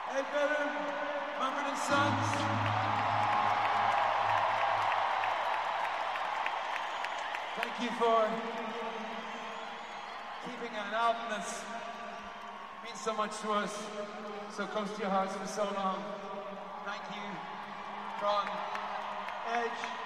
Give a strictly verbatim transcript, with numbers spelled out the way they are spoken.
Ed Vedder, Mumford and Sons. Thank you for keeping an album that's means so much to us, so close to your hearts for so long. Thank you from Edge.